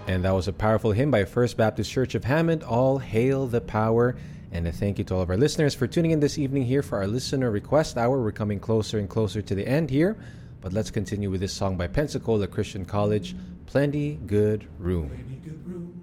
And that was a powerful hymn by First Baptist Church of Hammond, All Hail the Power. And a thank you to all of our listeners for tuning in this evening here for our listener request hour. We're coming closer and closer to the end here, but let's continue with this song by Pensacola Christian College, Plenty Good Room.